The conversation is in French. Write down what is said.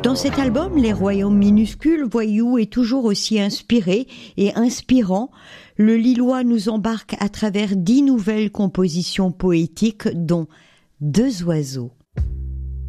Dans cet album, Les Royaumes minuscules, Voyou est toujours aussi inspiré et inspirant. Le Lillois nous embarque à travers 10 nouvelles compositions poétiques, dont 2 oiseaux.